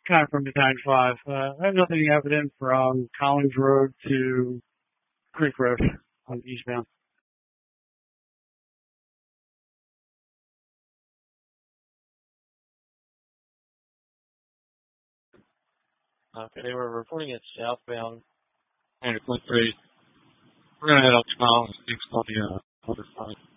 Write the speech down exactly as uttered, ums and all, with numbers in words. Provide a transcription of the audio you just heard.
kind of from behind five. Uh, I have nothing evident from Collins Road to Creek Road on eastbound. Okay, they were reporting it southbound and Clint Ray. We're gonna head up to Collins, next on the uh, other side.